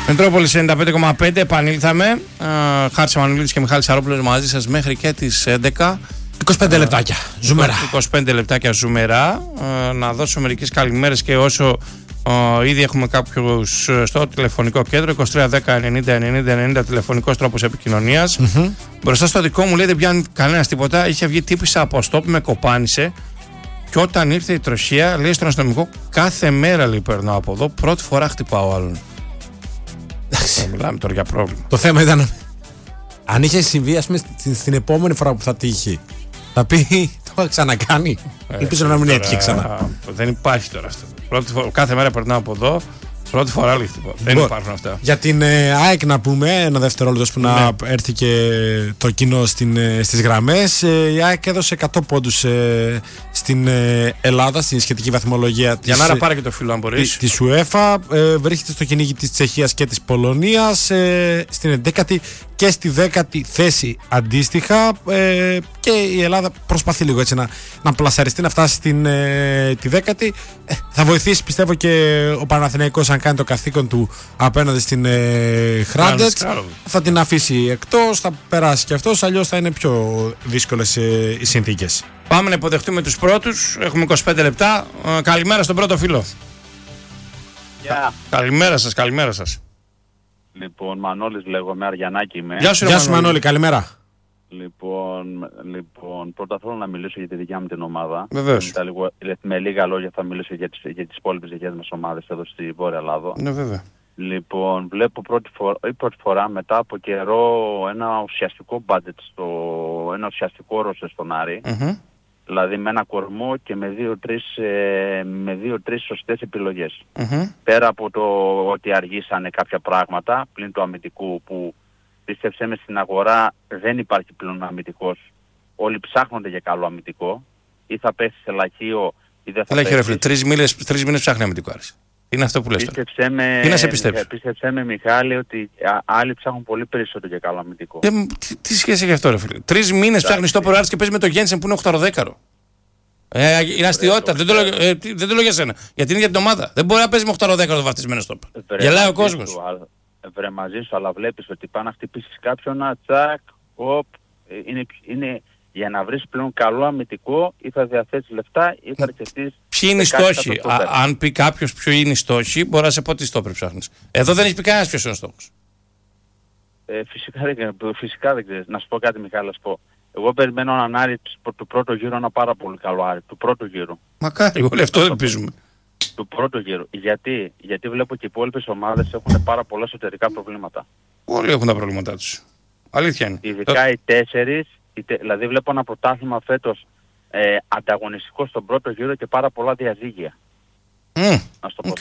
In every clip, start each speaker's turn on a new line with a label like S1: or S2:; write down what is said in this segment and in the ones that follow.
S1: Μετρόπολης 95,5, επανήλθαμε. Χάρης Μανουλίδης και Μιχάλης Σαρόπουλος μαζί σας μέχρι και τις 11.
S2: 25 λεπτάκια, ζουμερά.
S1: 25 λεπτάκια ζουμερά. Να δώσω μερικές καλημέρες και όσο ήδη έχουμε κάποιους στο τηλεφωνικό κέντρο. 2310-90-90-90 τηλεφωνικός τρόπος επικοινωνίας. Μπροστά στο δικό μου λέει δεν πιάνει κανένας τίποτα. Είχε βγει τύπησα από στόπ, με κοπάνισε. Και όταν ήρθε η τροχία, λέει στον αστυνομικό, κάθε μέρα λέει περνάω από εδώ, πρώτη φορά χτυπάω άλλον. Μιλάμε τώρα για πρόβλημα.
S2: Το θέμα ήταν αν είχε συμβεί, ας πούμε, στην επόμενη φορά που θα τύχει, θα πει το είχα ξανακάνει. Ελπίζω να μην έτυχε ξανά.
S1: Δεν υπάρχει τώρα αυτό. Κάθε μέρα περνάω από εδώ. Πρώτη φορά λέει χτυπάω. Δεν υπάρχουν αυτά.
S2: Για την ΑΕΚ να πούμε, ένα δευτερόλεπτο που να έρθει και το κοινό στις γραμμές. Η ΑΕΚ έδωσε 100 πόντους στην Ελλάδα, στην σχετική βαθμολογία
S1: Για να πάρει και το φίλο αν μπορείς.
S2: Της UEFA. Βρίσκεται στο κυνήγι της Τσεχίας και της Πολωνίας, στην 11η και στη 10η θέση αντίστοιχα, και η Ελλάδα προσπαθεί λίγο έτσι να πλασαριστεί, να φτάσει τη 10η. Θα βοηθήσει πιστεύω και ο Παναθηναϊκός αν κάνει το καθήκον του απέναντι στην Χράντετς. Θα την αφήσει εκτός, θα περάσει και αυτός, αλλιώς θα είναι πιο δύσκολες οι συνθήκες.
S1: Πάμε να υποδεχτούμε τους πρώτους, έχουμε 25 λεπτά. Καλημέρα στον πρώτο φίλο. Καλημέρα σας.
S3: Λοιπόν, Μανώλης λέγομαι, Αριανάκη είμαι.
S1: Γεια σου
S2: Μανώλη, καλημέρα.
S3: Λοιπόν, πρώτα θέλω να μιλήσω για τη δικιά μου την ομάδα.
S1: Βεβαίως.
S3: Με λίγα λόγια θα μιλήσω για τις υπόλοιπες δικές μας ομάδες εδώ στη Βόρεια Ελλάδα.
S1: Ναι, βέβαια.
S3: Λοιπόν, βλέπω πρώτη φορά μετά από καιρό ένα ουσιαστικό budget, ένα ουσιαστικό ρόστερ στον Άρη. Δηλαδή με ένα κορμό και με δύο-τρεις σωστές επιλογές. Πέρα από το ότι αργήσανε κάποια πράγματα, πλην του αμυντικού που πίστεψέ με στην αγορά δεν υπάρχει πλέον αμυντικός. Όλοι ψάχνονται για καλό αμυντικό. Ή θα πέσει σε λαχείο ή δεν θα πέσει.
S1: Ρε φίλε, 3 μήνες ψάχνει αμυντικό Άρης. Είναι αυτό που λες τώρα. Τι να σε πιστέψω.
S3: Πίστεψέ με Μιχάλη ότι άλλοι ψάχνουν πολύ περισσότερο για καλό αμυντικό.
S1: Τι σχέση έχει αυτό ρε φίλε. 3 μήνες ψάχνει στο Άρης και παίζει με το Γένσεν που είναι 8-10. Είναι αστιότητα. Δεν το λέω για σένα. Γιατί είναι για την ομάδα. Δεν μπορεί να παίζει με 8-10 το βαφτισμένο στόπ. Γελάει ο κόσμος.
S3: Βρε μαζί σου, αλλά βλέπεις ότι πάνε να χτυπήσεις κάποιον, τσακ, οπ, είναι για να βρεις πλέον καλό αμυντικό ή θα διαθέσεις λεφτά ή θα αρκετείς.
S1: Ποιοι είναι οι στόχοι. Αν πει κάποιος ποιο είναι οι στόχοι, μπορεί να σε πω τι στόπερ ψάχνεις. Εδώ δεν έχει πει κανένας ποιος είναι ο στόχος.
S3: Φυσικά δεν ξέρεις. Να σου πω κάτι Μιχάλη, να σου πω. Εγώ περιμένω έναν Άρη του πρώτου γύρου, ένα πάρα πολύ καλό Άρη, του πρώτου γύρου.
S1: Μακάρι, όλοι αυτό ελπίζουμε.
S3: Του πρώτου γύρου. Γιατί βλέπω και οι υπόλοιπες ομάδες έχουν πάρα πολλά εσωτερικά προβλήματα.
S1: Όλοι έχουν τα προβλήματά τους. Αλήθεια είναι.
S3: Ειδικά οι 4, δηλαδή βλέπω ένα πρωτάθλημα φέτος ανταγωνιστικό στον πρώτο γύρο και πάρα πολλά διαζύγια. Να στο πω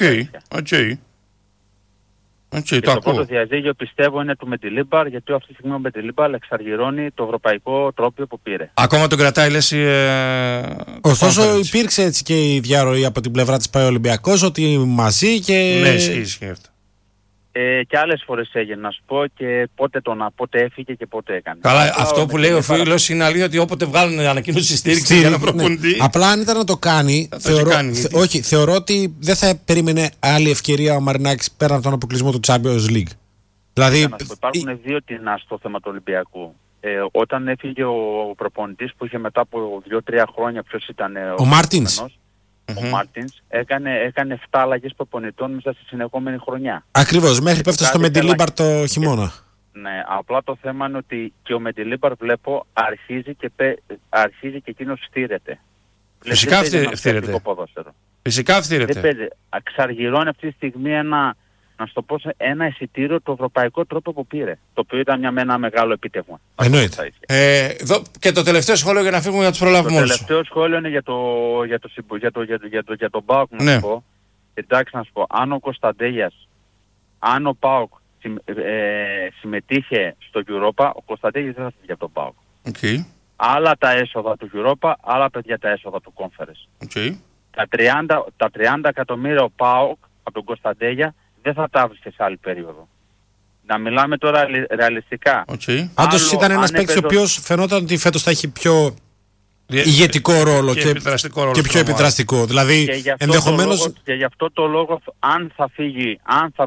S1: και
S3: το πρώτο διαζύγιο πιστεύω είναι του Μεντιλίμπαρ, γιατί αυτή τη στιγμή ο Μεντιλίμπαρ εξαργυρώνει το ευρωπαϊκό τρόπιο που πήρε.
S1: Ακόμα τον κρατάει λες
S2: ωστόσο υπήρξε έτσι και η διαρροή από την πλευρά της ΠΑΕ Ολυμπιακός ότι μαζί και...
S1: Ναι, ισχύει αυτό.
S3: Και άλλες φορές έγινε να σου πω και πότε έφυγε και πότε έκανε.
S1: Καλά, αυτό που λέει ο φίλος είναι αλήθεια ότι όποτε βγάλουν ανακοίνωση στήριξη για να προπονητή.
S2: Απλά αν ήταν να το κάνει, θεωρώ ότι δεν θα περίμενε άλλη ευκαιρία ο Μαρινάκης πέραν από τον αποκλεισμό του Champions League. Δηλαδή...
S3: Υπάρχουν δύο τεινά στο θέμα του Ολυμπιακού. Όταν έφυγε ο προπονητής που είχε μετά από 2-3 χρόνια, ποιος ήταν
S2: ο Μάρτινς.
S3: Ο Μάρτινς έκανε 7 αλλαγές προπονητών μέσα στη συνεχόμενη χρονιά.
S2: Ακριβώς, μέχρι που έφτασε στο Μεντιλίμπαρ το χειμώνα.
S3: Ναι, απλά το θέμα είναι ότι και ο Μεντιλίμπαρ βλέπω αρχίζει και εκείνος φτύρεται.
S1: Φυσικά φτύρεται. Φυσικά φτύρεται.
S3: Εξαργυρώνει αυτή τη στιγμή ένα εισιτήριο το ευρωπαϊκό τρόπο που πήρε. Το οποίο ήταν ένα μεγάλο επίτευγμα.
S2: Εννοείται.
S1: Και το τελευταίο σχόλιο για να φύγουμε για τους προλάβουμε όλους.
S3: Το τελευταίο σχόλιο είναι για τον ΠΑΟΚ να σου πω. Εντάξει να σου πω, αν ο ΠΑΟΚ συμμετείχε στο Europa, ο Κωνσταντέλιας δεν θα φύγει από τον ΠΑΟΚ. Άλλα τα έσοδα του Europa, άλλα παιδιά τα έσοδα του Conference. Τα 30 εκατομμύρια ο ΠΑΟΚ από τον Κωνσταντέλια δεν θα τα βρίσκε σε άλλη περίοδο. Να μιλάμε τώρα ρεαλιστικά.
S2: Πάντως ήταν ένας παίκτης ο οποίος φαινόταν ότι φέτος θα έχει πιο ηγετικό ρόλο και πιο επιδραστικό. Δηλαδή ενδεχομένως...
S3: Και γι' αυτό το λόγο αν θα φύγει, αν θα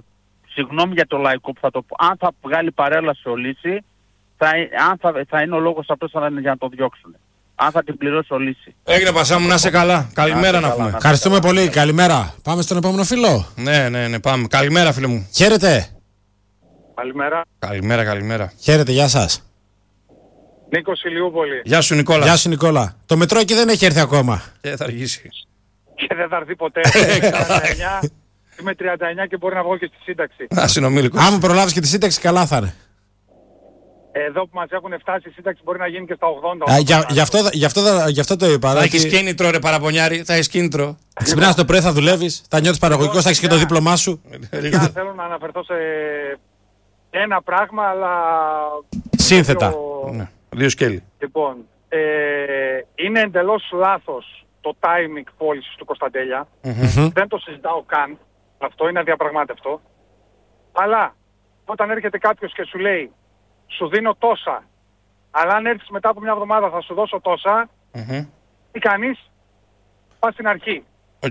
S3: συγγνώμη για το λαϊκό που θα το πω, αν θα βγάλει παρέλαση ο Λύση, θα είναι ο λόγος αυτός για να το διώξουν. Αν θα την πληρώσει ο Λύση.
S1: Έγινε Πασά μου, να είσαι καλά. Καλημέρα να πούμε.
S2: Ευχαριστούμε πολύ. Καλημέρα. Πάμε στον επόμενο φίλο.
S1: Ναι, πάμε. Καλημέρα, φίλε μου.
S2: Χαίρετε.
S3: Καλημέρα.
S2: Χαίρετε, γεια σας.
S3: Νίκος Ηλιούπολη.
S1: Γεια σου Νικόλα.
S2: Γεια σου Νικόλα. Το μετρό εκεί δεν έχει έρθει ακόμα.
S1: Θα αργήσει.
S3: Και δεν θα έρθει ποτέ. Είμαι 39 και μπορεί να βγω και στη σύνταξη.
S1: Συνομήλικος.
S2: Άμα προλάβεις και τη σύνταξη, καλά θα είναι.
S3: Εδώ που μας έχουν φτάσει η σύνταξη μπορεί να γίνει και στα 80.
S2: Γι' αυτό το είπα.
S1: Θα έχεις κίνητρο ρε παραπονιάρη, θα έχεις κίνητρο.
S2: Ξυπνάς το πρωί, θα δουλεύεις, θα νιώθεις παραγωγικός, θα έχεις και το δίπλωμά σου.
S3: Θέλω να αναφερθώ σε ένα πράγμα, αλλά...
S2: Σύνθετα.
S1: Δύο σκέλη.
S3: Λοιπόν, είναι εντελώς λάθος το timing πώλησης του Κωνσταντέλια. Δεν το συζητάω καν. Αυτό είναι αδιαπραγμάτευτο. Αλλά όταν έρχεται κάποιος και σου λέει σου δίνω τόσα, αλλά αν έρθεις μετά από μια εβδομάδα θα σου δώσω τόσα, τι κάνεις? Πας στην αρχή.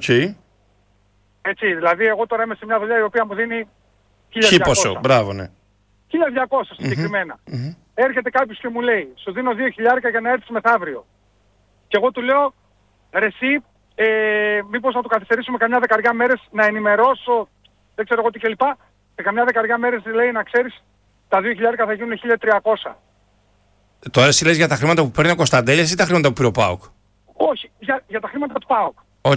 S3: Έτσι, δηλαδή εγώ τώρα είμαι σε μια δουλειά η οποία μου δίνει 1.200.
S1: Πόσο, μπράβο, ναι.
S3: 1.200 συγκεκριμένα. Έρχεται κάποιος και μου λέει σου δίνω 2.000 για να έρθεις μεθαύριο. Και εγώ του λέω ρε εσύ, μήπως να το καθυστερήσουμε καμιά 10 μέρες να ενημερώσω, δεν ξέρω εγώ τι κλπ. Σε καμιά 10 μέρες λέει να ξέρεις τα 2.000 θα γίνουν 1.300.
S1: Τώρα εσύ λες για τα χρήματα που παίρνει ο Κωνσταντέλιας ή τα χρήματα που πήρε ο ΠΑΟΚ?
S3: Όχι, για τα χρήματα του ΠΑΟΚ.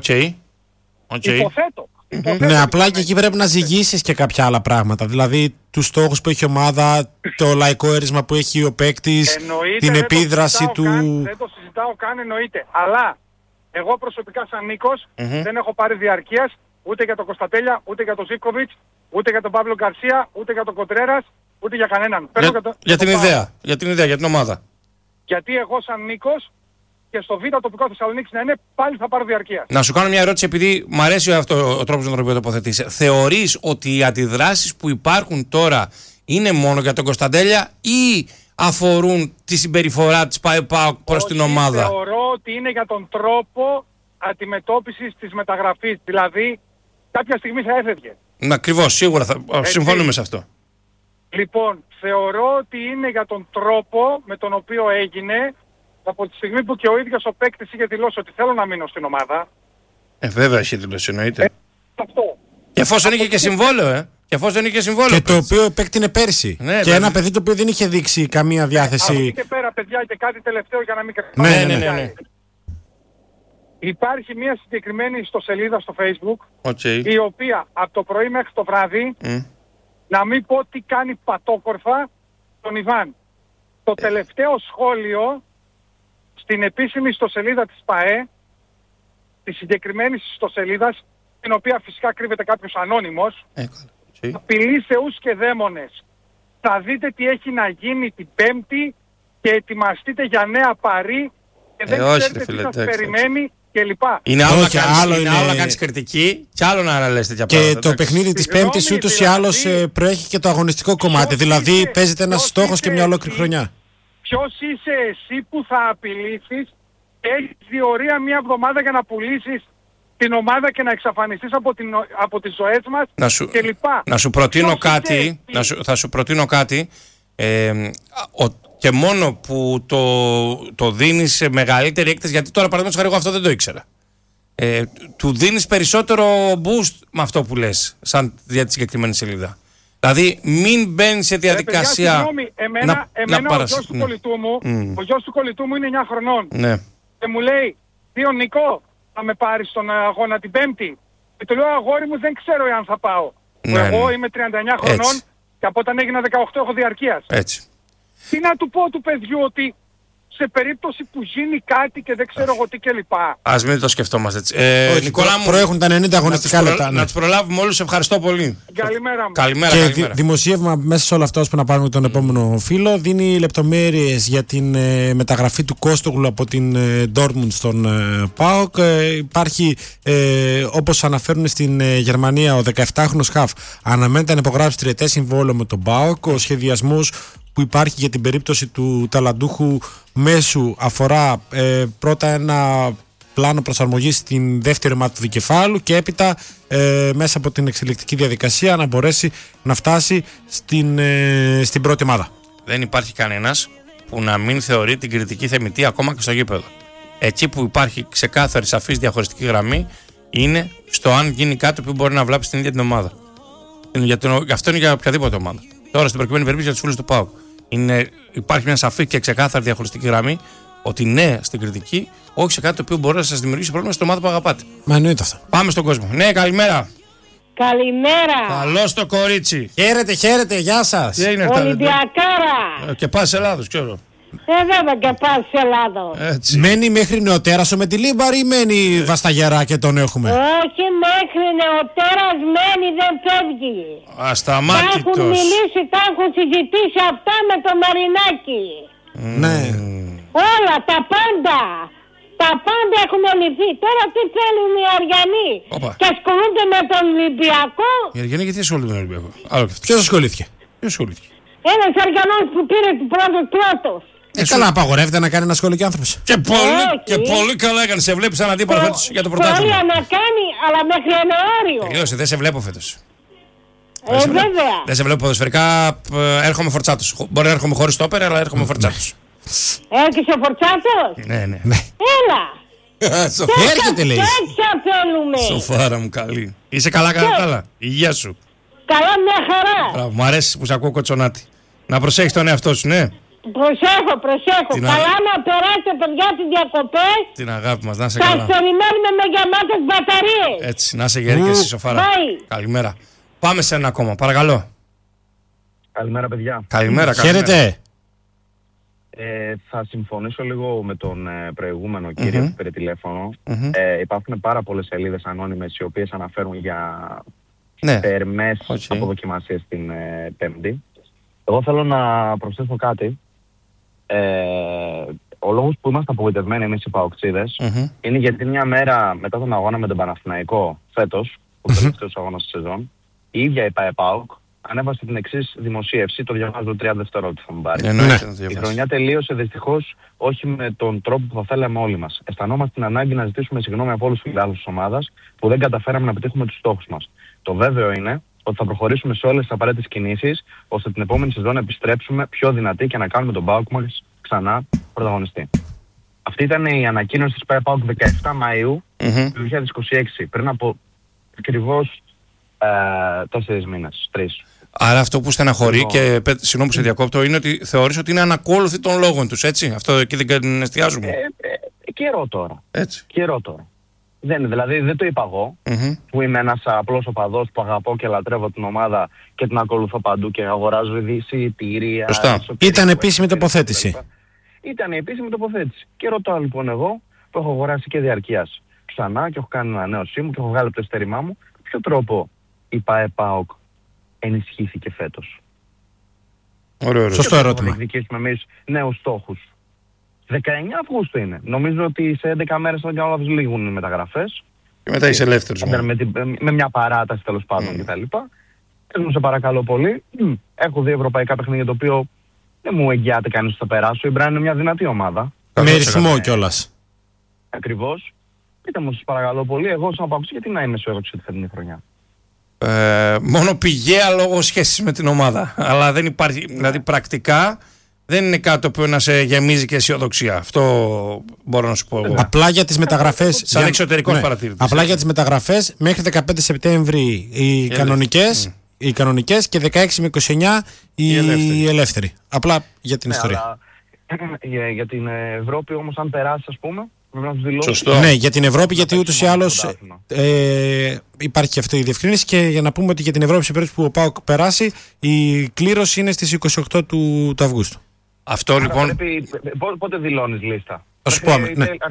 S2: Υποθέτω. Ναι, απλά και εκεί πρέπει να ζυγίσεις και κάποια άλλα πράγματα. Δηλαδή τους στόχους που έχει η ομάδα, το λαϊκό έρισμα που έχει ο παίκτης, την επίδραση του.
S3: Δεν το συζητάω καν, εννοείται. Αλλά εγώ προσωπικά σαν Νίκος δεν έχω πάρει διαρκείας ούτε για τον Κωνσταντέλια, ούτε για τον Ζίβκοβιτς, ούτε για τον Παύλο Γκαρσία, ούτε για τον Κοντρέρας, ούτε για κανέναν.
S1: Για την ιδέα, για την ομάδα.
S3: Γιατί εγώ σαν Νίκος και στο Β' τοπικό Θεσσαλονίκης να είναι, πάλι θα πάρω διαρκεία.
S1: Να σου κάνω μια ερώτηση, επειδή μου αρέσει αυτό ο τρόπος με τον οποίο τοποθετείς. Θεωρείς ότι οι αντιδράσεις που υπάρχουν τώρα είναι μόνο για τον Κωνσταντέλια ή αφορούν τη συμπεριφορά της ΠΑΟΚ προς την ομάδα?
S3: Θεωρώ ότι είναι για τον τρόπο αντιμετώπισης της μεταγραφής. Δηλαδή, κάποια στιγμή θα έφευγε.
S1: Ακριβώς, σίγουρα συμφωνούμε σε αυτό.
S3: Λοιπόν, θεωρώ ότι είναι για τον τρόπο με τον οποίο έγινε, από τη στιγμή που και ο ίδιος ο παίκτης είχε δηλώσει ότι θέλω να μείνω στην ομάδα.
S1: Βέβαια είχε δηλώσει, εννοείται.
S3: Αυτό.
S1: Και εφόσον είχε και συμβόλαιο,
S2: Και το οποίο επέκτηνε πέρσι.
S1: Ναι,
S2: και ένα παιδί το οποίο δεν είχε δείξει καμία διάθεση.
S3: Από εκεί και πέρα, παιδιά, και κάτι τελευταίο για να μην κρατήσουμε.
S1: Ναι.
S3: Υπάρχει μια συγκεκριμένη ιστοσελίδα στο Facebook, η οποία από το πρωί μέχρι το βράδυ, να μην πω τι κάνει πατόκορφα τον Ιβάν. Το τελευταίο σχόλιο στην επίσημη ιστοσελίδα της ΠΑΕ, της συγκεκριμένης ιστοσελίδας, την οποία φυσικά κρύβεται κάποιος ανώνυμος, απειλεί θεούς και δαίμονες. Θα δείτε τι έχει να γίνει την Πέμπτη και ετοιμαστείτε για νέα παρή και δεν ξέρετε τι σας περιμένει κλπ.
S1: Είναι άλλο να κάνεις κριτική και άλλο να λες τέτοια πράγματα.
S2: Και το παιχνίδι της Πέμπτης ούτως ή άλλως προέχει και το αγωνιστικό κομμάτι. Δηλαδή παίζεται ένας στόχος και μια ολόκληρη χρονιά.
S3: Ποιος είσαι εσύ που θα απειλήσεις και έχεις διορία μια εβδομάδα για να πουλήσεις την ομάδα και να εξαφανιστείς από τις ζωές μας κλπ.
S1: Να σου προτείνω κάτι, θα σου προτείνω κάτι, και μόνο που το δίνεις σε μεγαλύτερη έκταση, γιατί τώρα παραδείγματος χάρη εγώ αυτό δεν το ήξερα. Του δίνεις περισσότερο boost με αυτό που λες, σαν για τη συγκεκριμένη σελίδα. Δηλαδή μην μπαίνει σε διαδικασία.
S3: Συγγνώμη, εμένα ο γιος του κολλητού μου είναι 9 χρονών.
S1: Ναι.
S3: Και μου λέει, Νικό, θα με πάρεις στον αγώνα την Πέμπτη? Και του λέω, αγόρι μου, δεν ξέρω εάν θα πάω. Εγώ είμαι 39 χρονών και από όταν έγινα 18 έχω διαρκείας.
S1: Έτσι.
S3: Τι να του πω του παιδιού, ότι σε περίπτωση που γίνει κάτι και δεν ξέρω εγώ τι κλπ.
S1: Ας μην το σκεφτόμαστε έτσι. Νικόλα μου,
S2: προέχουν τα 90 αγωνιστικά λεπτά.
S1: Να τους προλάβουμε όλους, ευχαριστώ πολύ.
S3: Καλημέρα μου.
S1: Καλημέρα.
S2: Και δημοσίευμα μέσα σε όλα αυτά, ώστε να πάρουμε τον επόμενο φίλο, δίνει λεπτομέρειες για την μεταγραφή του Κόστογλου από την Dortmund στον ΠΑΟΚ. Υπάρχει, όπως αναφέρουν στην Γερμανία, ο 17χρονος Χαφ αναμένεται να υπογράψει τριετές συμβόλαιο με τον ΠΑΟΚ. Ο σχεδιασμός που υπάρχει για την περίπτωση του ταλαντούχου μέσου αφορά πρώτα ένα πλάνο προσαρμογής στην δεύτερη ομάδα του δικεφάλου και έπειτα μέσα από την εξελικτική διαδικασία να μπορέσει να φτάσει στην πρώτη ομάδα.
S1: Δεν υπάρχει κανένας που να μην θεωρεί την κριτική θεμιτή ακόμα και στο γήπεδο. Εκεί που υπάρχει ξεκάθαρη σαφής διαχωριστική γραμμή είναι στο αν γίνει κάτι που μπορεί να βλάψει την ίδια την ομάδα. Αυτό είναι για οποιαδήποτε ομάδα. Τώρα στην προκειμένη περίπτωση για τους φίλους του ΠΑΟΚ. Υπάρχει μια σαφή και ξεκάθαρη διαχωριστική γραμμή ότι ναι στην κριτική, όχι σε κάτι το οποίο μπορεί να σας δημιουργήσει πρόβλημα στην ομάδα που αγαπάτε.
S2: Μα εννοείται αυτό.
S1: Πάμε στον κόσμο. Ναι, καλημέρα.
S4: Καλημέρα.
S1: Καλώς το κορίτσι.
S2: Χαίρετε, γεια σας.
S4: Ολυμπιακάρα.
S1: Και πας Ελλάδος, ξέρω.
S4: Βέβαια και πας Ελλάδος.
S2: Μένει μέχρι Νεοτέρασο με τη Λίμπαρ ή μένει Βασταγερά και τον έχουμε?
S4: Όχι μέχρι Νεοτέρας μένει, δεν φεύγει.
S1: Ασταμάτητος.
S4: Τα έχουν μιλήσει, τα έχουν συζητήσει αυτά με το Μαρινάκι.
S2: Ναι.
S4: Όλα, τα πάντα. Τα πάντα έχουν λυθεί. Τώρα τι θέλουν οι Αριανοί? Και ασχολούνται με τον Ολυμπιακό.
S1: Οι Αριανοί γιατί ασχολούνται με τον Ολυμπιακό?
S2: Ποιος ασχολήθηκε?
S4: Ένας Αριανός που πήρε του πρώτος.
S2: Καλά, απαγορεύεται να κάνει ένα σχόλιο και άνθρωπος.
S1: Και πολύ καλά έκανε. Σε βλέπει σαν αντίπαλο φέτος για το πρωτάθλημα.
S4: Πολύ να κάνει, αλλά μέχρι Ιανουάριο.
S1: Τελείωσε, δεν σε βλέπω φέτος.
S4: Βέβαια.
S1: Δεν σε βλέπω ποδοσφαιρικά. Έρχομαι φορτσάτος. Μπορεί να έρχομαι χωρίς στόπερ, αλλά έρχομαι φορτσάτος.
S4: Έρχεσαι φορτσάτος?
S1: Ναι.
S4: Έλα.
S2: Έρχεται λέει.
S4: Τέτοια θέλουμε.
S1: Σοφάρα μου καλή. Είσαι καλά. Υγεία σου.
S4: Καλά, μια χαρά.
S1: Μου αρέσει που σε ακούω κοτσονάτη. Να προσέχεις τον εαυτό σου, ναι.
S4: Προσέχω. Καλά να περάσετε παιδιά τις διακοπές.
S1: Την αγάπη μας, να είσαι καλά.
S4: Σας περιμένουμε με γεμάτες μπαταρίες.
S1: Έτσι, να είσαι γερή και εσύ Σοφάρα. Καλημέρα. Πάμε σε ένα ακόμα, παρακαλώ.
S3: Καλημέρα παιδιά.
S1: Καλημέρα.
S2: Χαίρετε.
S3: Θα συμφωνήσω λίγο με τον προηγούμενο κύριο που πήρε τηλέφωνο. Υπάρχουν πάρα πολλές σελίδες ανώνυμες οι οποίες αναφέρουν για θερμές αποδοκιμασίες την Πέμπτη. Εγώ θέλω να προσθέσω κάτι. Ο λόγος που είμαστε απογοητευμένοι εμείς οι ΠΑΟΚτσίδες είναι γιατί μια μέρα μετά τον αγώνα με τον Παναθηναϊκό φέτος, που είναι ο τελευταίος αγώνας της σεζόν, η ίδια η ΠΑΟΚ ανέβασε την εξής δημοσίευση, το διαβάζω 30 δευτερόλεπτα θα μου πάρει. Η χρονιά τελείωσε δυστυχώς όχι με τον τρόπο που θα θέλαμε όλοι μας. Αισθανόμαστε την ανάγκη να ζητήσουμε συγγνώμη από όλους τους φιλάθλους της ομάδας που δεν καταφέραμε να πετύχουμε τους στόχους μας. Το βέβαιο είναι ότι θα προχωρήσουμε σε όλες τις απαραίτητες κινήσεις ώστε την επόμενη σεζόν να επιστρέψουμε πιο δυνατοί και να κάνουμε τον ΠΑΟΚ μας ξανά πρωταγωνιστή. Αυτή ήταν η ανακοίνωση της ΠΑΟΚ 17 Μαΐου του 2026, πριν από ακριβώς 4 μήνες, 3.
S1: Άρα αυτό που στεναχωρεί και συγγνώμη που σε διακόπτω είναι ότι θεωρείς ότι είναι ανακόλουθοι των λόγων τους, έτσι? Αυτό εκεί δεν εστιάζουμε.
S3: Καιρό τώρα.
S1: Έτσι.
S3: Δηλαδή δεν το είπα εγώ, που είμαι ένας απλός οπαδός που αγαπώ και λατρεύω την ομάδα και την ακολουθώ παντού και αγοράζω εισιτήρια.
S2: Ήταν επίσημη τοποθέτηση.
S3: Ήταν η επίσημη τοποθέτηση. Και ρωτάω λοιπόν εγώ που έχω αγοράσει και διαρκείας ξανά και έχω κάνει ένα νέο σήμου και έχω βγάλει από το εστέρημά μου, ποιο τρόπο η ΠΑΟΚ ενισχύθηκε φέτος?
S1: Ωραίο.
S2: Σωστό ερώτημα.
S3: Θα διεκδικήσουμε εμείς νέους στόχους. 19 Αυγούστου είναι. Νομίζω ότι σε 11 μέρες θα κάνω λίγουν οι μεταγραφές.
S1: Και μετά είσαι ελεύθερος.
S3: Με μια παράταση τέλος πάντων κτλ. Μου σε παρακαλώ πολύ. Έχω 2 ευρωπαϊκά παιχνίδια το οποίο δεν μου εγγυάται κανείς ότι θα περάσω. Η Μπράν είναι μια δυνατή ομάδα.
S2: Με ρυθμό κιόλας.
S3: Ακριβώς. Πείτε μου σας παρακαλώ πολύ, εγώ σαν Παοκτζής γιατί να είμαι αισιόδοξη τη φετινή χρονιά?
S1: Μόνο πηγαία λόγω σχέσης με την ομάδα. Αλλά δεν υπάρχει, δηλαδή πρακτικά δεν είναι κάτι το οποίο να σε γεμίζει και αισιοδοξία. Αυτό μπορώ να σου πω εγώ.
S2: Απλά για τις μεταγραφές.
S1: Σαν εξωτερικός παρατηρητής.
S2: Απλά για τις μεταγραφές μέχρι 15 Σεπτέμβρη οι κανονικές και 16 με 29 οι ελεύθεροι. Απλά για την ιστορία.
S3: Αλλά, για την Ευρώπη όμως αν περάσει ας πούμε.
S2: Σωστό. Ναι, για την Ευρώπη, γιατί ούτως ή άλλως υπάρχει και αυτή η διευκρίνηση. Και για να πούμε ότι για την Ευρώπη, σε περίπτωση που ο ΠΑΟΚ περάσει, η κλήρωση είναι στις 28 του Αυγούστου.
S1: Αυτό λοιπόν.
S3: Πότε δηλώνεις λίστα?
S2: Θα σου πω.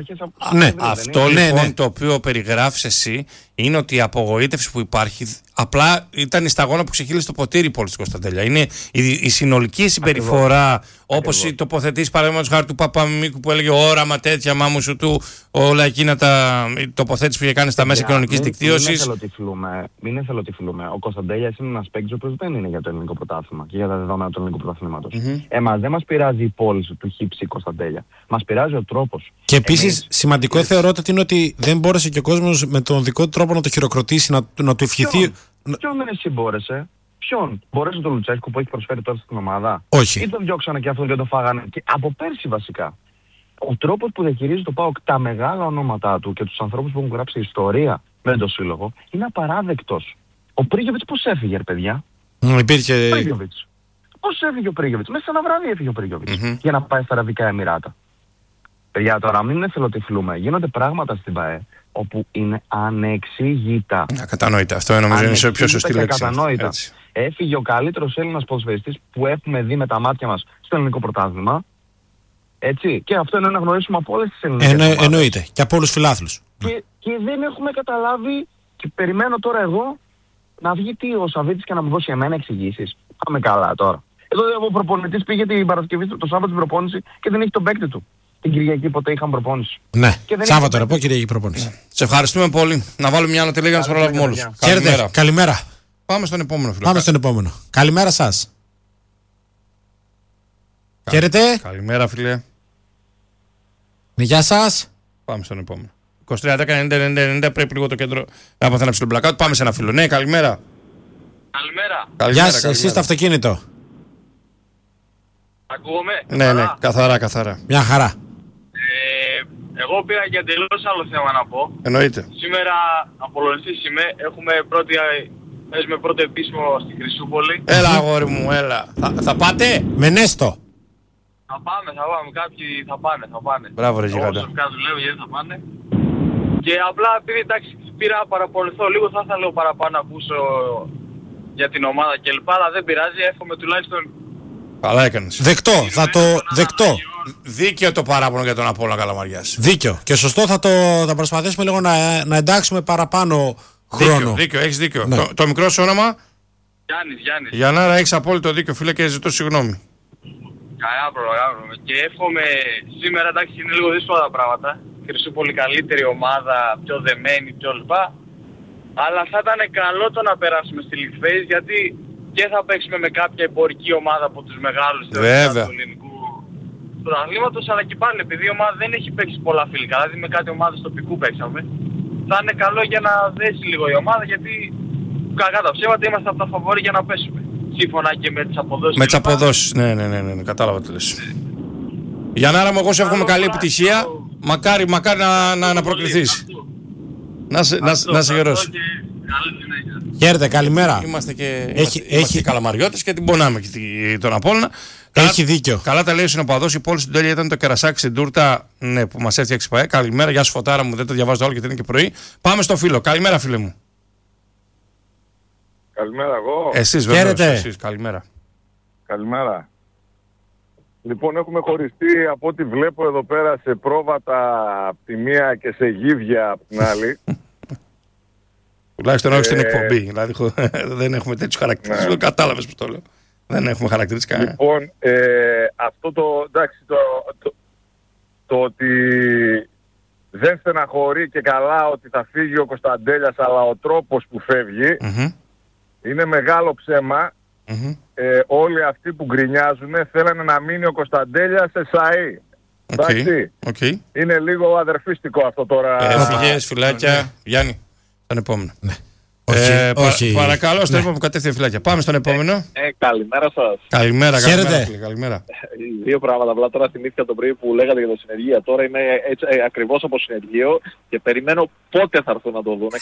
S1: Αυτό λοιπόν το οποίο περιγράφεις εσύ είναι ότι η απογοήτευση που υπάρχει απλά ήταν η σταγόνα που ξεχύλισε το ποτήρι πόλη της Κωνσταντέλια. Είναι η συνολική συμπεριφορά, όπως οι τοποθετήσεις παραδείγματος χάρη του Παπαμίκου που έλεγε όραμα τέτοια μάμου σου του, όλα εκείνα τα τοποθέτηση που είχε κάνει στα μέσα κοινωνικής δικτύωσης.
S3: Μην εθελοτυφλούμε. Ο Κωνσταντέλιας είναι ένας παίκτης ο οποίος δεν είναι για το ελληνικό πρωτάθλημα και για τα δεδομένα του ελληνικού πρωταθλήματος. Εμάς δεν μας πειράζει η πόλη του χύψη Κωνσταντέλια. Μας πειράζει ο τρόπος τρόπος.
S2: Και επίσης σημαντικό θεωρώ ότι είναι ότι δεν μπόρεσε και ο κόσμος με τον δικό του τρόπο να το χειροκροτήσει, να του ευχηθεί.
S3: Ποιον δεν εσύ μπόρεσε? Ποιον? Μπόρεσε τον Λουτσέσκου που έχει προσφέρει τώρα στην ομάδα?
S2: Όχι.
S3: Ή τον διώξανε και αυτόν και τον φάγανε? Και από πέρσι βασικά. Ο τρόπος που διαχειρίζει το ΠΑΟΚ τα μεγάλα ονόματά του και τους ανθρώπους που έχουν γράψει ιστορία με τον σύλλογο είναι απαράδεκτος. Ο Πρίγιοβιτς πώς έφυγε, ρε παιδιά?
S2: Υπήρχε.
S3: Πώς έφυγε ο Πρίγιοβιτς? Μέσα σε ένα βράδυ έφυγε ο Πρίγιοβιτς για να πάει στα Αραβικά Εμιράτα. Παιδιά, τώρα μην εθελοτυφλούμε. Γίνονται πράγματα στην ΠΑΕ όπου είναι ανεξήγητα.
S1: Ακατανόητα. Αυτό νομίζω είναι η πιο σωστή λέξη.
S3: Ακατανόητα. Έφυγε ο καλύτερος Έλληνας ποδοσφαιριστής που έχουμε δει με τα μάτια μας στο ελληνικό πρωτάθλημα. Έτσι. Και αυτό είναι να γνωρίσουμε από όλες τις ελληνικές ομάδες.
S2: Εννοείται. Και από όλους τους φιλάθλους.
S3: Και δεν έχουμε καταλάβει. Και περιμένω τώρα εγώ να βγει ο Σαββίτης και να μου δώσει εμένα εξηγήσεις. Πάμε καλά τώρα. Εδώ ο προπονητής πήγε την Παρασκευή το Σάββατο στην προπόνηση και δεν έχει τον παίκτη του. Την Κυριακή ποτέ είχαμε προπόνηση.
S2: Ναι, Σάββατο ρε, πω Κυριακή προπόνηση.
S1: Σε ευχαριστούμε πολύ. Να βάλουμε μια ανατελεία για να σας προλάβουμε όλους.
S2: Χαίρετε, καλημέρα.
S1: Πάμε στον επόμενο φίλο.
S2: Πάμε στον επόμενο. Καλημέρα σας. Χαίρετε.
S1: Καλημέρα φίλε.
S2: Γεια σας.
S1: Πάμε στον επόμενο. 23-10-90-90 πρέπει λίγο το κέντρο να παθαίνω ψηλό blackout. Πάμε σε ένα φίλο. Ναι, καλημέρα.
S3: Καλημέρα.
S2: Γεια σας, εσείς στο αυτοκίνητο.
S3: Ακούγομαι?
S1: Ναι, καθαρά.
S2: Μια χαρά.
S3: Εγώ πήγα για τελείως άλλο θέμα να πω.
S1: Εννοείται.
S3: Σήμερα Απολωνιστής είμαι. Παίζουμε πρώτο επίσημο στη Χρυσούπολη.
S1: Έλα αγόρι μου, έλα. Θα πάτε?
S2: Με Νέστο.
S3: Θα πάμε. Κάποιοι θα πάνε.
S1: Μπράβο ρε γιγάντα.
S3: Όσο κάτω λέω γιατί θα πάνε. Και απλά επειδή εντάξει πήρα να παραπονηθώ λίγο, θα ήθελα λίγο παραπάνω να ακούσω για την ομάδα κλπ. Αλλά δεν πειράζει, εύχομαι τουλάχιστον.
S1: Καλά έκανες.
S2: Δεκτό.
S1: Δίκαιο το παράπονο για τον Απόλλωνα Καλαμαριάς.
S2: Δίκαιο. Και σωστό, θα προσπαθήσουμε λίγο να εντάξουμε παραπάνω χρόνο.
S1: Δίκαιο, έχεις δίκιο. Ναι. Το μικρό σου όνομα?
S3: Γιάννης.
S1: Γιαννάρα, έχεις απόλυτο δίκιο φίλε και ζητώ συγγνώμη.
S3: Καλά πρόβλημα. Και εύχομαι σήμερα, εντάξει είναι λίγο δύσκολα τα πράγματα. Χρυσούπολη καλύτερη ομάδα, πιο δεμένη, πιο λοιπά. Αλλά θα ήταν καλό το να περάσουμε στη League Phase γιατί και θα παίξουμε με κάποια εμπορική ομάδα από τους μεγάλους του ελληνικού πρωταθλήματος, αλλά και πάλι επειδή η ομάδα δεν έχει παίξει πολλά φιλικά, δηλαδή με κάτι ομάδες τοπικού παίξαμε, θα είναι καλό για να δέσει λίγο η ομάδα γιατί κακά τα ψέματα είμαστε από τα φαβόρι για να πέσουμε. Σύμφωνα και με τις αποδόσεις.
S1: Με τις αποδόσεις, ναι, κατάλαβα τι λες. Γιαννάρα μου, εγώ σου εύχομαι καλή επιτυχία. Μακάρι να προκληθείς. Να σε γερός.
S2: Χαίρετε, καλημέρα.
S1: Είμαστε και καλαμαριώτες και την πονάμε και τον Απόλλωνα.
S2: Έχει δίκιο.
S1: Καλά τα λέει ο συνοπαδός. Η πόλη στην τέλεια ήταν το κερασάκι στην τούρτα, ναι, που μας έφτιαξε ΠΑΕ. Καλημέρα, γεια σου Φωτάρα μου, δεν το διαβάζω όλο γιατί είναι και πρωί. Πάμε στο φίλο. Καλημέρα, φίλε μου.
S5: Καλημέρα, εγώ.
S1: Εσείς βεβαίως. Εσείς. Καλημέρα.
S5: Καλημέρα. Λοιπόν, έχουμε χωριστεί από ό,τι βλέπω εδώ πέρα σε πρόβατα από τη μία και σε γύβια από την άλλη.
S1: Τουλάχιστον όχι στην εκπομπή. Δηλαδή δεν έχουμε τέτοιους χαρακτηριστικούς. Ναι. Κατάλαβες που το λέω. Δεν έχουμε χαρακτηριστικά.
S5: Λοιπόν, αυτό το ότι δεν στεναχωρεί και καλά ότι θα φύγει ο Κωνσταντέλιας, αλλά ο τρόπος που φεύγει είναι μεγάλο ψέμα. Όλοι αυτοί που γκρινιάζουν θέλανε να μείνει ο Κωνσταντέλιας σε ΣΑΗ.
S1: Okay.
S5: Είναι λίγο αδερφίστικο αυτό τώρα.
S1: Έφυγες, φιλάκια. Γιάννη, τον επόμενο. Ναι.
S2: Όχι.
S1: Παρακαλώ, στο επόμενο κατεύθυνε φυλάκια. Πάμε στον επόμενο.
S3: Καλημέρα σας.
S1: Καλημέρα.
S2: Καλημέρα.
S3: Δύο πράγματα. Απλά τώρα θυμήθηκα το πρωί που λέγατε για το συνεργείο. Τώρα είμαι ακριβώς από συνεργείο και περιμένω πότε θα έρθουν να το δουν.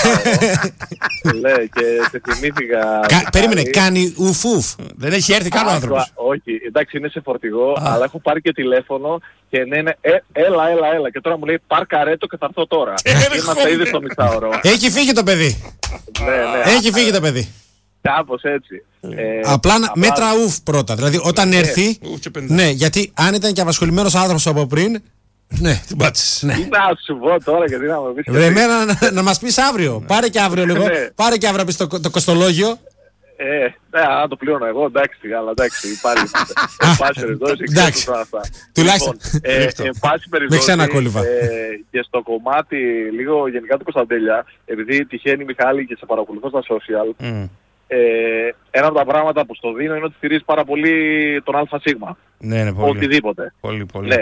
S3: Και σε θυμήθηκα.
S2: Περίμενε, κάνει ουφούφ.
S1: Δεν έχει έρθει καν ο άνθρωπος.
S3: Όχι, εντάξει, είναι σε φορτηγό, αλλά έχω πάρει και τηλέφωνο και είναι έλα. Και τώρα μου λέει πάρκαρέτο και θα έρθω τώρα. Είμαστε ήδη στο μισάωρο.
S2: Έχει φύγει το παιδί.
S3: Ναι.
S2: Έχει φύγει το παιδί.
S3: Κάπως έτσι.
S2: Απλά μέτρα ουφ πρώτα. Δηλαδή όταν έρθει. Ναι, γιατί αν ήταν και απασχολημένος άνθρωπος από πριν. Ναι,
S1: την πάτησες.
S3: Τι να σου πω τώρα, γιατί να μου πεις.
S2: Εμένα να μας πεις αύριο. Πάρε και αύριο λίγο. Πάρε και αύριο το κοστολόγιο.
S3: Αν το πλήρωνα εγώ, εντάξει, αλλά εντάξει, πάλι. Εν πάση περιπτώσει, ξέρω αυτά.
S2: Τουλάχιστον.
S3: Εν πάση περιπτώσει, και στο κομμάτι λίγο γενικά του Κωνσταντέλια, επειδή τυχαίνει Μιχάλη και σε παρακολουθώ στα social, ένα από τα πράγματα που στο δίνω είναι ότι στηρίζει πάρα πολύ τον ΑΣ.
S1: Ναι, πολύ.
S3: Οτιδήποτε.
S1: Πολύ.
S3: Ναι.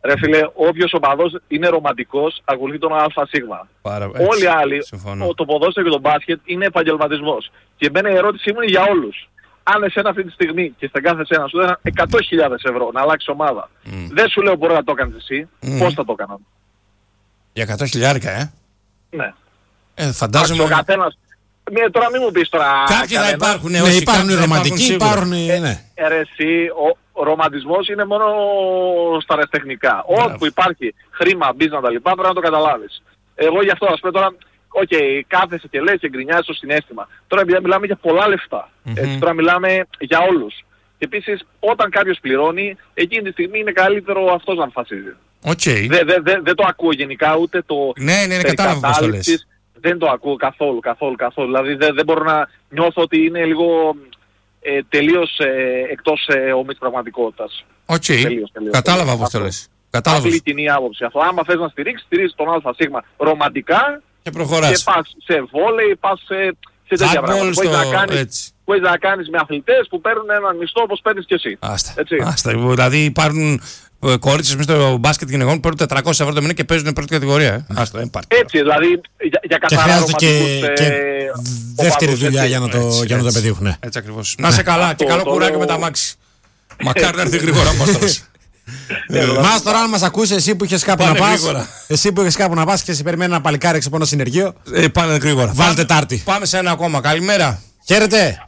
S6: Ρε φίλε, όποιος οπαδός είναι ρομαντικός ακολουθεί τον ΑΣ. Όλοι οι άλλοι, το ποδόσφαιρο και το μπάσκετ είναι επαγγελματισμός. Και εμένα η ερώτησή μου είναι για όλους. Αν εσένα αυτή τη στιγμή και στην κάθε σένα σου δίναν 100.000 ευρώ να αλλάξει ομάδα, δεν σου λέω μπορεί να το έκανες εσύ, πώς θα το έκαναν?
S1: Για 100.000,
S6: Ναι.
S1: Φαντάζομαι.
S6: Ο καθένας. Τώρα μην μου πεις τώρα.
S1: Κάποιοι θα υπάρχουν.
S2: Ναι, υπάρχουν οι ρομαντικοί, υπάρχουν.
S6: Εσύ, ο ρομαντισμός είναι μόνο στα αεραστεχνικά. Όπου υπάρχει χρήμα, business τα λοιπά, πρέπει να το καταλάβεις. Εγώ γι' αυτό, ας πούμε τώρα, κάθεσαι και λες και γκρινιάζεις στο συναίσθημα. Τώρα επειδή μιλάμε για πολλά λεφτά. Έτσι, τώρα μιλάμε για όλους. Και επίσης, όταν κάποιος πληρώνει, εκείνη τη στιγμή είναι καλύτερο αυτός να αποφασίζει. Δεν το ακούω γενικά, ούτε το...
S1: Ναι, κατάλαβα πώς το λες.
S6: Δεν το ακούω καθόλου. Δηλαδή δεν μπορώ να νιώθω ότι είναι λίγο τελείως εκτός ομής πραγματικότητας.
S1: Κατάλαβα πώς το λες.
S6: Απλή κοινή άποψη. Αυτό, άμα θες να στηρίξεις τον ΑΣ ρομαντικά
S1: και προχωράς.
S6: Και πας σε βόλεϊ, πας σε τέτοια πράγματα. Μπορείς να κάνεις με αθλητές που παίρνουν έναν μισθό όπως παίρνεις και εσύ.
S1: Άστα. Δηλαδή υπάρχουν κορίτσες μέσα στο μπάσκετ γυναικών που παίρνουν 400 ευρώ το μήνα και παίζουν πρώτη κατηγορία.
S6: Έτσι, δηλαδή για καθαρά ρομαντικούς
S2: και δεύτερη δουλειά για να το πετύχουν.
S1: Έτσι ακριβώς. Να σε καλά και καλό κουράκι με τα μάξι. Μακάρι να έρθει γρήγορα Μάστορας.
S2: Μάστορα, αν μας ακούσει, εσύ που είχες κάπου να πας. Εσύ που είχες κάπου να πας και σε περιμένει ένα παλικάρι έξω από ένα συνεργείο.
S1: Πάνε γρήγορα.
S2: Βάλτε Τετάρτη.
S1: Πάμε σε ένα ακόμα. Καλημέρα.
S2: Χαίρετε.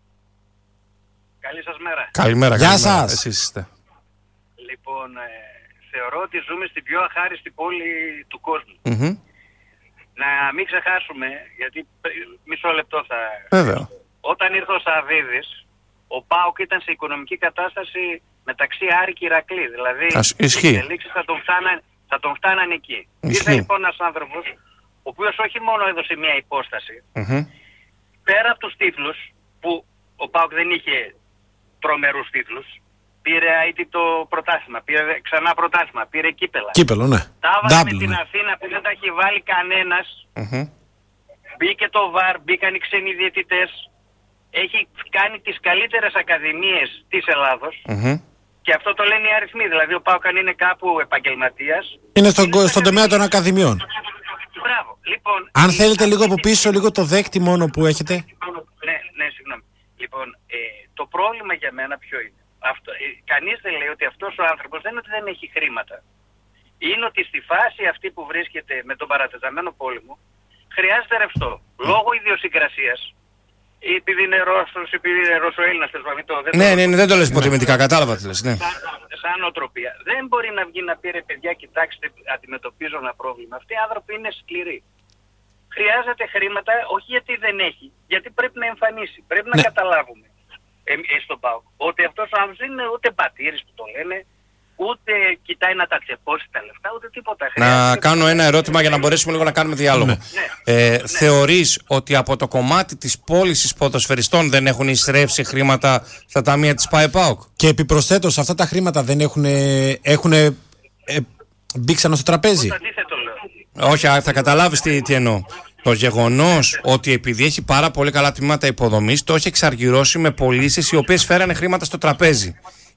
S7: Καλή σας μέρα.
S1: Καλημέρα.
S2: Γεια σας.
S1: Εσείς είστε.
S7: Λοιπόν, θεωρώ ότι ζούμε στην πιο αχάριστη πόλη του κόσμου. Να μην ξεχάσουμε, γιατί μισό λεπτό θα...
S1: Βέβαια.
S7: Όταν ήρθε ο Σαββίδης, ο ΠΑΟΚ ήταν σε οικονομική κατάσταση μεταξύ Άρη και Ηρακλή. Δηλαδή, οι εξελίξεις θα τον φτάναν εκεί. Ήρθε λοιπόν ένας άνθρωπος, ο οποίος όχι μόνο έδωσε μια υπόσταση, πέρα από τους τίτλους, που ο ΠΑΟΚ δεν είχε τρομερούς τίτλους, πήρε αίτητο πρωτάθλημα, πήρε ξανά πρωτάθλημα, πήρε κύπελα.
S2: Κύπελο, ναι.
S7: Τα έβαλε με την Αθήνα που δεν τα έχει βάλει κανένας. Μπήκε το ΒΑΡ, μπήκαν οι ξένοι διαιτητές. Έχει κάνει τις καλύτερες ακαδημίες της Ελλάδος. Και αυτό το λένε οι αριθμοί. Δηλαδή ο ΠΑΟΚ αν είναι κάπου επαγγελματίας...
S2: Είναι στον τομέα των ακαδημιών.
S7: Μπράβο. Λοιπόν,
S2: αν θέλετε λίγο από πίσω, λίγο το δέκτη μόνο που έχετε.
S7: Ναι, συγγνώμη. Λοιπόν, το πρόβλημα για μένα ποιο είναι? Κανείς δεν λέει ότι αυτός ο άνθρωπος δεν είναι ότι δεν έχει χρήματα. Είναι ότι στη φάση αυτή που βρίσκεται με τον παρατεταμένο πόλεμο χρειάζεται ρευστό. Λόγω ιδιοσυγκρασίας. Επειδή είναι Ρώσος, επειδή είναι Ρωσοέλληνας,
S1: ναι, δεν το λες υποτιμητικά, κατάλαβα τι λες. Ναι.
S7: Σαν οτροπία. Δεν μπορεί να βγει να πει ρε παιδιά, κοιτάξτε, αντιμετωπίζω ένα πρόβλημα. Αυτοί οι άνθρωποι είναι σκληροί. Χρειάζεται χρήματα, όχι γιατί δεν έχει, γιατί πρέπει να εμφανίσει. Πρέπει να καταλάβουμε στον ΠΑΟΚ ότι αυτός ο άνθρωπος δεν είναι ούτε πατήρης που το λένε, ούτε κοιτάει να τα τσεπώσει τα λεφτά, ούτε τίποτα.
S1: Να κάνω ένα ερώτημα για να μπορέσουμε λίγο να κάνουμε διάλογο. Θεωρείς ότι από το κομμάτι της πώλησης ποδοσφαιριστών δεν έχουν εισρεύσει χρήματα στα ταμεία της ΠΑΕ-ΠΑΟΚ?
S2: Και επιπροσθέτως αυτά τα χρήματα δεν έχουν μπει ξανά στο τραπέζι?
S1: Όχι, θα καταλάβεις τι εννοώ. Το γεγονός ότι επειδή έχει πάρα πολύ καλά τμήματα υποδομής, το έχει εξαργυρώσει με πωλήσεις οι οποίες φέρανε χρήματα στο τραπέζι.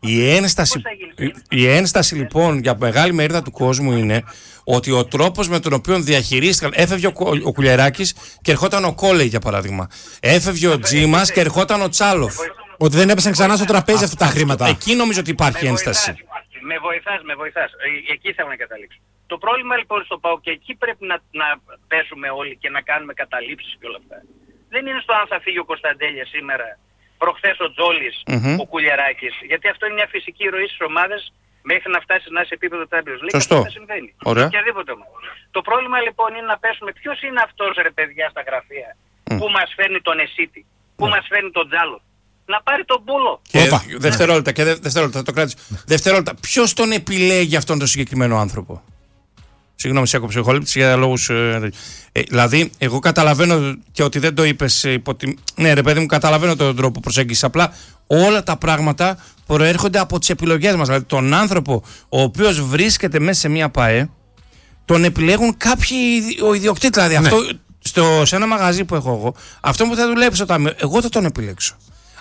S1: Η ένσταση λοιπόν για μεγάλη μερίδα του κόσμου είναι ότι ο τρόπος με τον οποίο διαχειρίστηκαν. Έφευγε ο Κουλιεράκης και ερχόταν ο Κόλεϊ για παράδειγμα. Έφευγε ο Τζίμας και ερχόταν ο Τσάλοφ.
S2: Ότι δεν έπεσαν ξανά στο τραπέζι αυτά τα χρήματα.
S1: Εκεί νομίζω ότι υπάρχει ένσταση.
S7: Με βοηθάς. Εκεί θέλω να καταλήξω. Το πρόβλημα λοιπόν στο ΠΑΟΚ και εκεί πρέπει να πέσουμε όλοι και να κάνουμε καταλήψεις και όλα αυτά. Δεν είναι στο αν θα φύγει ο Κωνσταντέλια σήμερα, προχθές ο Τζόλης, ο Κουλιεράκης. Γιατί αυτό είναι μια φυσική ροή στις ομάδες μέχρι να φτάσει να είσαι επίπεδο Champions League.
S1: Σωστό.
S7: Αυτό συμβαίνει. Οποιαδήποτε ομάδα. Το πρόβλημα λοιπόν είναι να πέσουμε ποιος είναι αυτός ρε παιδιά στα γραφεία που μας φέρνει τον Εσίτη, που μας φέρνει τον Τζάλο. Να πάρει τον Μπούλο.
S1: Δευτερόλεπτα, το κράτησε. Δευτερόλεπτα, ποιος τον επιλέγει αυτόν τον συγκεκριμένο άνθρωπο? Συγγνώμη, σε έκοψε χολύπτης για λόγους. Δηλαδή, εγώ καταλαβαίνω και ότι δεν το είπες. Ναι, ρε παιδί μου, καταλαβαίνω τον τρόπο προσέγγισης. Απλά όλα τα πράγματα προέρχονται από τις επιλογές μας. Δηλαδή, τον άνθρωπο ο οποίος βρίσκεται μέσα σε μια ΠΑΕ, τον επιλέγουν κάποιοι ο ιδιοκτήτης. Δηλαδή, αυτό σε ένα μαγαζί που έχω εγώ, αυτό που θα δουλέψει στο ταμείο, εγώ θα τον επιλέξω.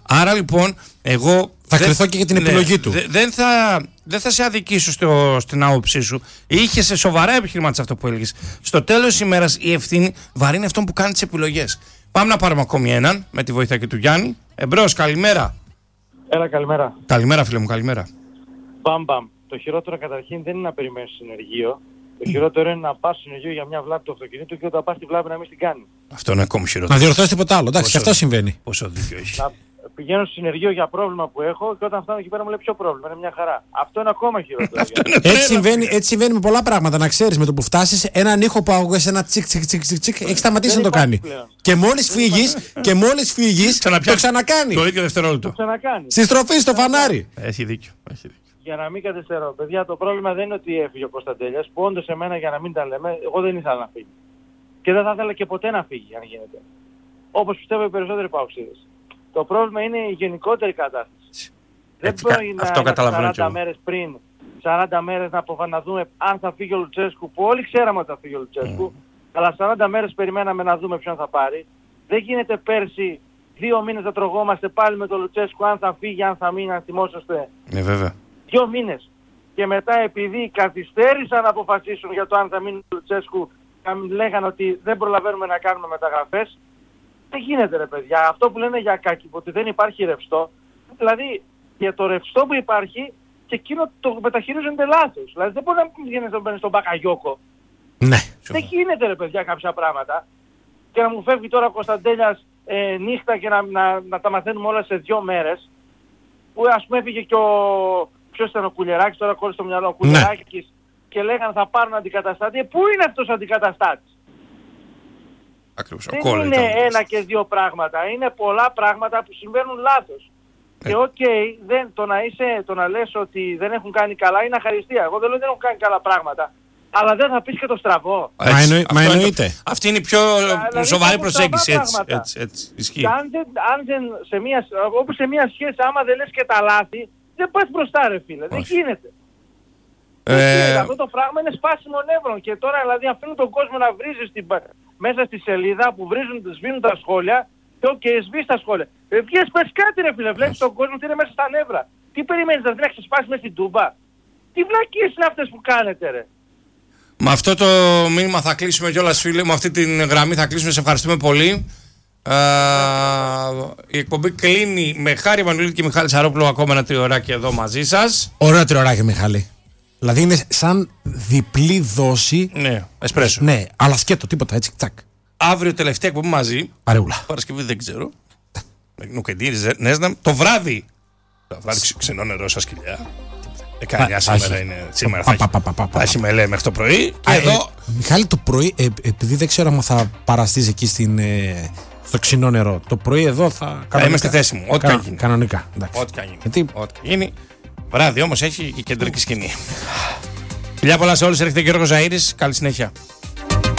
S1: Άρα λοιπόν, εγώ.
S2: Θα κρυθώ και για την επιλογή του.
S1: Δεν θα σε αδικήσω στην άποψή σου. Είχε σε σοβαρά επιχειρήματα σε αυτό που έλεγε. Στο τέλος της ημέρας η ευθύνη βαρύνει αυτόν που κάνει τις επιλογές. Πάμε να πάρουμε ακόμη έναν με τη βοήθεια και του Γιάννη. Εμπρός, καλημέρα.
S8: Έλα, καλημέρα.
S1: Καλημέρα, φίλε μου, καλημέρα.
S8: Μπαμ. Το χειρότερο καταρχήν δεν είναι να περιμένεις συνεργείο. Το χειρότερο είναι να πας συνεργείο για μια βλάβη του αυτοκινήτου και όταν πας τη βλάβη να μην την κάνει.
S1: Αυτό είναι ακόμη χειρότερο.
S2: Να διορθώσει τίποτα άλλο. Εντάξει, και αυτό συμβαίνει.
S1: Πόσο δίκιο έχει.
S8: Πηγαίνω στο συνεργείο για πρόβλημα που έχω και όταν φτάνω εκεί πέρα μου λέει ποιο πρόβλημα. Είναι μια χαρά. Αυτό είναι ακόμα χειρότερο.
S2: Έτσι συμβαίνει με πολλά πράγματα. Να ξέρεις, με το που φτάσεις, έναν ήχο που άκουγες, ένα τσικ, έχει σταματήσει να το κάνει. Και μόλις φύγεις, το ξανακάνει.
S1: Το ίδιο δευτερόλεπτο.
S2: Στη στροφή, στο φανάρι.
S1: Έχει δίκιο.
S8: Για να μην καθυστερώ, παιδιά, το πρόβλημα δεν είναι ότι έφυγε ο Κωνσταντέλιας, που όντως εμένα, για να μην τα λέμε, εγώ δεν ήθελα να φύγει. Και δεν θα ήθελα και ποτέ να φύγει, αν γίνεται. Όπως πιστεύω οι περισσότεροι παοξίδες. Το πρόβλημα είναι η γενικότερη κατάσταση. Δεν μπορεί να 40 μέρες πριν, 40 μέρες να δούμε αν θα φύγει ο Λουτσέσκου, που όλοι ξέραμε ότι θα φύγει ο Λουτσέσκου, αλλά 40 μέρες περιμέναμε να δούμε ποιον θα πάρει. Δεν γίνεται πέρσι 2 μήνες να τρογόμαστε πάλι με τον Λουτσέσκου, αν θα φύγει, αν θα μείνει, αν θυμόσαστε.
S1: Ναι, βέβαια.
S8: 2 μήνες. Και μετά επειδή καθυστέρησαν να αποφασίσουν για το αν θα μείνει ο Λουτσέσκου, λέγανε ότι δεν προλαβαίνουμε να κάνουμε μεταγραφές. Δεν γίνεται ρε παιδιά. Αυτό που λένε για Κάκη, ότι δεν υπάρχει ρευστό, δηλαδή για το ρευστό που υπάρχει και εκείνο το μεταχειρίζονται λάθος. Δηλαδή δεν μπορεί να γίνει στον Μπακαγιόκο.
S2: Ναι.
S8: Δεν γίνεται ρε παιδιά κάποια πράγματα. Και να μου φεύγει τώρα ο Κωνσταντέλιας νύχτα και να τα μαθαίνουμε όλα σε 2 μέρες. Που ας πούμε έφυγε και ποιος ήταν ο Κουλιεράκης, τώρα κόλλησε στο μυαλό ο Κουλιεράκης, και λέγανε θα πάρουν αντικαταστάτη. Πού είναι αυτός ο αντικαταστάτης?
S1: Ακριβώς.
S8: Δεν είναι ένα και 2 πράγματα. Είναι πολλά πράγματα που συμβαίνουν λάθος. Και το να λες ότι δεν έχουν κάνει καλά είναι αχαριστία. Εγώ δεν λέω ότι δεν έχουν κάνει καλά πράγματα. Αλλά δεν θα πεις και το στραβό.
S2: Μα εννοείται.
S1: Αυτή είναι η πιο σοβαρή προσέγγιση. Έτσι. Ισχύει.
S8: Όπως σε μια σχέση, άμα δεν λες και τα λάθη, δεν πας μπροστά ρε φίλε. Δεν γίνεται. Αυτό το πράγμα είναι σπάσιμο νεύρων. Και τώρα δηλαδή αφήνουν τον κόσμο να βρίζει μέσα στη σελίδα που σβήνουν τα σχόλια και σβήνει τα σχόλια. Βγες πες κάτι ρε φίλε, βλέπεις τον κόσμο ότι είναι μέσα στα νεύρα. Τι περιμένεις, δηλαδή να ξεσπάσει μέσα στην τούμπα? Τι βλακίες είναι αυτές που κάνετε ρε?
S1: Με αυτό το μήνυμα θα κλείσουμε κιόλας φίλε, με αυτή την γραμμή θα κλείσουμε. Σε ευχαριστούμε πολύ. Η εκπομπή κλείνει με Χάρη Μανουλίδη και Μιχάλη Σαρόπουλο ακόμα ένα τριωράκι εδώ μαζί σας.
S2: Ωραίο τριωράκι Μιχάλη. Δηλαδή είναι σαν διπλή δόση.
S1: Ναι, εσπρέσο.
S2: Ναι, αλλά σκέτο, τίποτα έτσι, τσακ.
S1: Αύριο τελευταία εκπομπή μαζί.
S2: Παρεούλα.
S1: Παρασκευή δεν ξέρω. Το βράδυ. Το βράδυ ξενό νερό σα σκυλιά. 19 σήμερα είναι. Σήμερα θα έχει μελέ μέχρι το πρωί. Και εδώ.
S2: Μιχάλη, το πρωί, επειδή δεν ξέρω αν θα παραστείς εκεί στο ξινό νερό. Το πρωί εδώ θα
S1: είμαι στη θέση μου. Ό,τι κάνει.
S2: Κανονικά.
S1: Ό,τι κάνει. Βράδυ όμως έχει η κεντρική σκηνή. Φιλιά πολλά σε όλους, έρχεται ο Γιώργος Ζαΐρης. Καλή συνέχεια.